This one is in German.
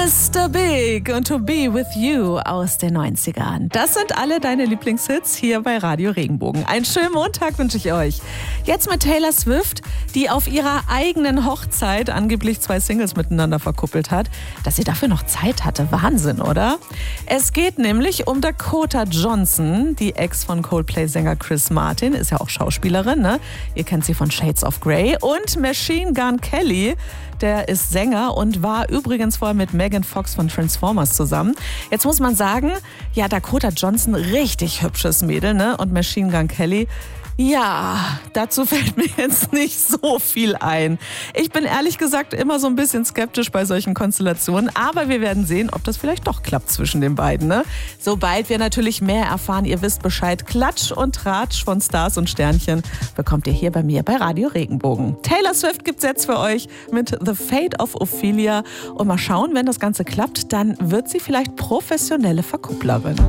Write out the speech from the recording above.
Mr. Big und To Be With You aus den 90ern. Das sind alle deine Lieblingshits hier bei Radio Regenbogen. Einen schönen Montag wünsche ich euch. Jetzt mit Taylor Swift, die auf ihrer eigenen Hochzeit angeblich 2 Singles miteinander verkuppelt hat. Dass sie dafür noch Zeit hatte. Wahnsinn, oder? Es geht nämlich um Dakota Johnson, die Ex von Coldplay-Sänger Chris Martin, ist ja auch Schauspielerin, ne? Ihr kennt sie von Shades of Grey. Und Machine Gun Kelly, der ist Sänger und war übrigens vorher mit Megan Fox von Transformers zusammen. Jetzt muss man sagen, ja, Dakota Johnson, richtig hübsches Mädel, ne? Und Machine Gun Kelly, ja, dazu fällt mir jetzt nicht so viel ein. Ich bin ehrlich gesagt immer so ein bisschen skeptisch bei solchen Konstellationen, aber wir werden sehen, ob das vielleicht doch klappt zwischen den beiden, ne? Sobald wir natürlich mehr erfahren, ihr wisst Bescheid, Klatsch und Tratsch von Stars und Sternchen bekommt ihr hier bei mir bei Radio Regenbogen. Taylor Swift gibt's jetzt für euch mit The Fate of Ophelia und mal schauen, wenn das Ganze klappt, dann wird sie vielleicht professionelle Verkupplerin.